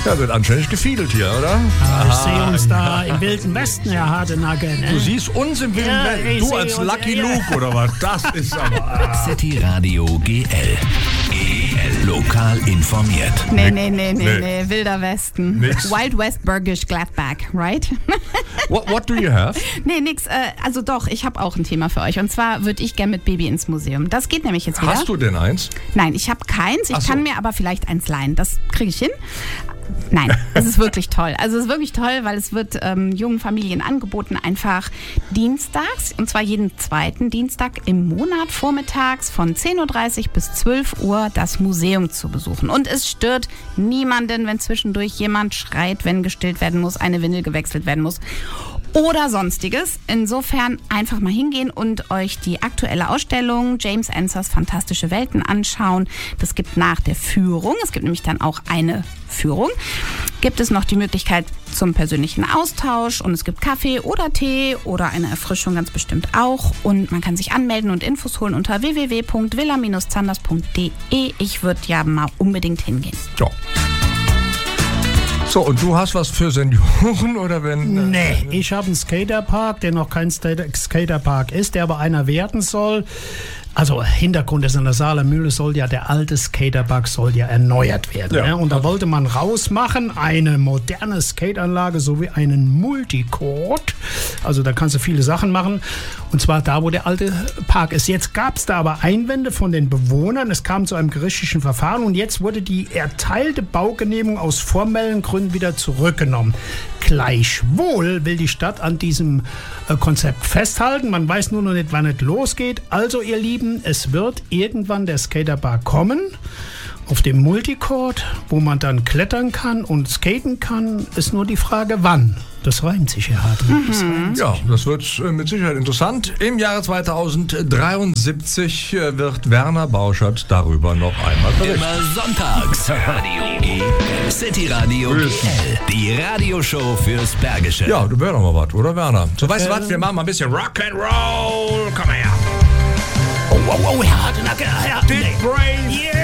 Ja, wird anständig gefiedelt hier, oder? Ich sehe uns da im Wilden Westen, Herr Hardenagger. Ne? Du siehst uns im Wilden Westen. Du als Lucky Luke, oder was? Das ist aber... City Radio GL. Lokal informiert. Nee. Wilder Westen. Nix. Wild West Burgish Gladbach, right? What do you have? Nee, nix. Also doch, ich habe auch ein Thema für euch. Und zwar würde ich gerne mit Baby ins Museum. Das geht nämlich jetzt wieder. Hast du denn eins? Nein, ich habe keins. Ich kann mir aber vielleicht eins leihen. Das kriege ich hin. Nein, es ist wirklich toll. Also es ist wirklich toll, weil es wird jungen Familien angeboten, einfach dienstags, und zwar jeden zweiten Dienstag im Monat vormittags von 10.30 Uhr bis 12 Uhr das Museum zu besuchen. Und es stört niemanden, wenn zwischendurch jemand schreit, wenn gestillt werden muss, eine Windel gewechselt werden muss oder sonstiges. Insofern einfach mal hingehen und euch die aktuelle Ausstellung James Ensors Fantastische Welten anschauen. Das gibt nach der Führung, es gibt nämlich dann auch eine Führung, gibt es noch die Möglichkeit zum persönlichen Austausch und es gibt Kaffee oder Tee oder eine Erfrischung ganz bestimmt auch. Und man kann sich anmelden und Infos holen unter www.villa-zanders.de. Ich würde ja mal unbedingt hingehen. Ja. So, und du hast was für Senioren oder wenn... Nee, ich habe einen Skaterpark, der noch kein Skaterpark ist, der aber einer werden soll. Also Hintergrund ist, an der Saaler Mühle soll ja der alte Skaterpark erneuert werden. Ja. Ne? Und da wollte man rausmachen eine moderne Skateanlage sowie einen Multicourt. Also da kannst du viele Sachen machen. Und zwar da, wo der alte Park ist. Jetzt gab es da aber Einwände von den Bewohnern. Es kam zu einem gerichtlichen Verfahren und jetzt wurde die erteilte Baugenehmigung aus formellen Gründen wieder zurückgenommen. Gleichwohl will die Stadt an diesem Konzept festhalten. Man weiß nur noch nicht, wann es losgeht. Also ihr Lieben, es wird irgendwann der Skaterpark kommen, auf dem Multicourt, wo man dann klettern kann und skaten kann, ist nur die Frage, wann. Das reimt sich, Herr Hartmann. Ja, das wird mit Sicherheit interessant. Im Jahre 2073 wird Werner Bauschert darüber noch einmal berichten. Immer sonntags. Radio GL. City Radio GL. Die Radioshow fürs Bergische. Ja, du wärst doch mal was, oder Werner? So, weißt du was, wir machen mal ein bisschen Rock'n'Roll. Komm her. Oh, Herr Hartmann, Big Brain. Yeah.